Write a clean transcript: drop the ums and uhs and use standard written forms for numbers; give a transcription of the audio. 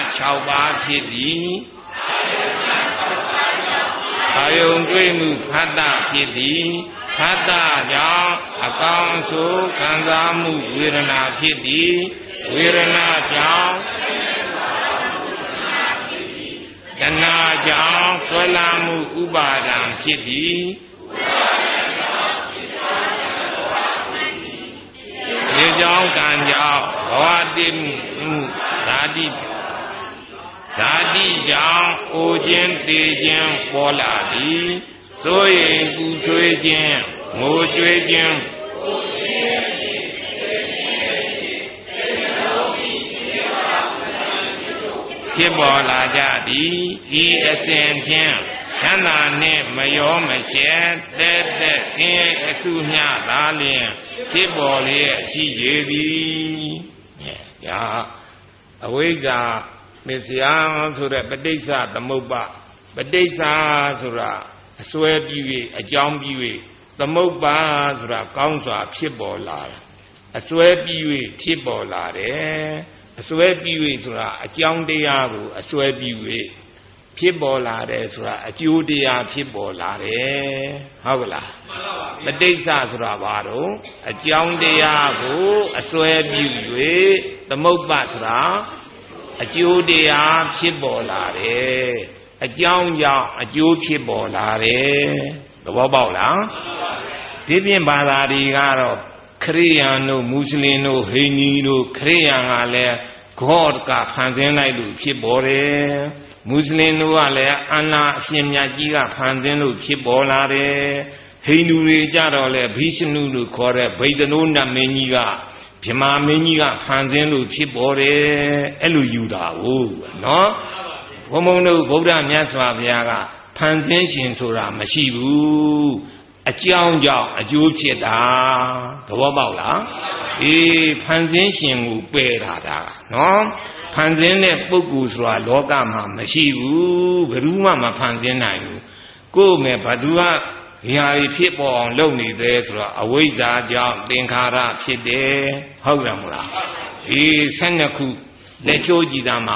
6ပါးဖြစ်သည်အာယုံတွေ့မှုဖတ်တာဖြစ်သည်ဖတ်တာကြောင့်အကောင်းဆိုခံစားမှုဝေဒနာဖြစ်သည်ဝေဒနာကြောင့်တဏှာကြောင့်ဆွဲလာမှုဥပါဒံဖြစ်သည်ဒီကြောင့်ကံကြောင့်ဘဝတည်မှုဓာတိကြောင့်အိုခြင်းတည်ခြင်းပေါ်လာသည်စိုးရင်ပူဆွေးခြင်းငိုကြွေးခြင်းဖြစ်ပေါ်လာကြသည်ဤအစဉ်ဖြင့်ချမ်းသာနှင့်မရောမရှက်တဲ့ဆင်းရဲအစုမျှသာလျင်ဖြစ်ပေါ်လျက်ရှိကြသည်ညာအဝိဇ္ဇာမစ္စယဆိုတဲ့ပဋိစ္စသမုပ္ပါပဋိစ္စဆိုတာအစွဲပြီး၍အကြောင်းပြီး၍သမုပ္ပါဆိုတာကောင်းစွာဖြစ်ပေါ်လာတာအစွဲပြီး၍ဖြစ်ပေါ်လာတယ်အစွဲပြီး၍ဆိုတာအကြောင်းတရားကိုအစွဲပြီး၍ဖြစ်ပေါ်လာတယ်ဆိုတာအကျိုးတရားဖြစ်ပေါ်လာတယ်ဟုတ်ကလားပဋိစ္စဆိုတာဘာတော့အကြောင်းတရားကိုအစွဲပြီး၍သမုပ္ပါဆိုတာအကျိုးတရားဖြစ်ပေါ်လာတယ်အကြောင်းကြောင့်အကျိုးဖြစ်ပေါ်လာတယ်သဘောပေါက်လားဒီပြင်ဘာသာတွေကတော့ခရိယန်တို့မွတ်စလင်တို့ဟိန္ဒူတို့ခရိယန်ကလည်း God ကဖန်ဆင်းလိုက်လို့ဖြစ်ပေါ်တယ်မွတ်စလင်တို့ကလည်းအလ္လာဟ်အရှင်မြတ်ကြီးကဖန်ဆင်းလို့ဖြစ်ပေါ်လာတယ်ဟိန္ဒူတွေကြတော့လေဘိရှနုလို့ခေါ်တဲ့ဗိဒ္ဓနိုးနတ်မင်းကြီးကဗြဟ္မာမင်းကြီးကဖန်ဆင်းလို့ဖြစ်ပေါ်တယ်အဲ့လိုယူတာဟုတ်နော်ဘုံဘုံတို့ဗုဒ္ဓမြတ်စွာဘုရားကဖန်ဆင်းရှင်ဆိုတာမရှိဘူးအကြောင်းကြောင့်အကျိုးဖြစ်တာသဘောပေါက်လားဖန်ဆင်းရှင်ကိုပယ်ထားတာနော်ဖန်ဆင်းတဲ့ပုဂ္ဂိုလ်ဆိုတာလောကမှာမရှိဘူးဘယ်သူမှမဖန်ဆင်းနိုင်ဘူးကိုယ်မဲ့ဘသူကဒီဟာဖြစ်ပေါ်အောင်လုပ်နေတယ်ဆိုတော့အဝိဇ္ဇာကြောင့်သင်္ခါရဖြစ်တယ်ဟုတ်တယ်မလား12ခုလက်ချိုးကြည့်တာမှာ